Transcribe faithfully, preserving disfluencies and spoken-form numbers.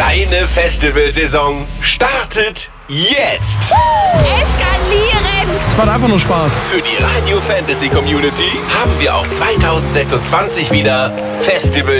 Deine Festivalsaison startet jetzt. Eskalieren! Es macht einfach nur Spaß. Für die Radio Fantasy Community haben wir auch zwanzig sechsundzwanzig wieder Festival